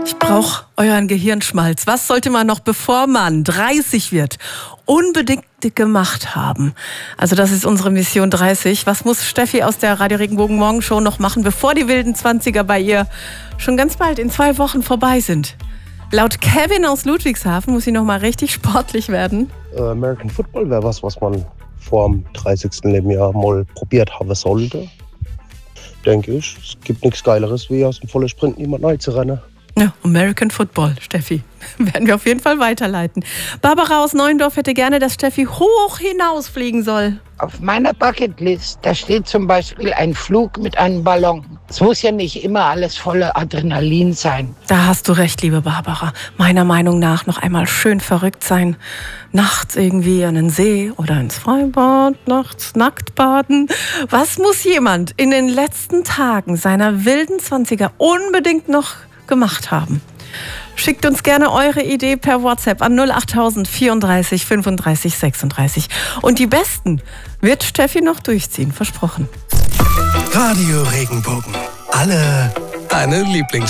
Ich brauche euren Gehirnschmalz. Was sollte man noch, bevor man 30 wird, unbedingt gemacht haben? Also das ist unsere Mission 30. Was muss Steffi aus der Radio Regenbogen Morgenshow noch machen, bevor die wilden 20er bei ihr schon ganz bald in 2 Wochen vorbei sind? Laut Kevin aus Ludwigshafen muss sie noch mal richtig sportlich werden. American Football wäre was man vor dem 30. Lebensjahr mal probiert haben sollte. Denke ich. Es gibt nichts Geileres, wie aus dem vollen Sprint niemand neu zu rennen. Ja, American Football, Steffi. Werden wir auf jeden Fall weiterleiten. Barbara aus Neuendorf hätte gerne, dass Steffi hoch hinausfliegen soll. Auf meiner Bucketlist, da steht zum Beispiel ein Flug mit einem Ballon. Es muss ja nicht immer alles voller Adrenalin sein. Da hast du recht, liebe Barbara. Meiner Meinung nach noch einmal schön verrückt sein. Nachts irgendwie an den See oder ins Freibad, nachts nackt baden. Was muss jemand in den letzten Tagen seiner wilden 20er unbedingt noch gemacht haben? Schickt uns gerne eure Idee per WhatsApp an 08000 34 35 36. Und die besten wird Steffi noch durchziehen, versprochen. Radio Regenbogen. Alle deine Lieblings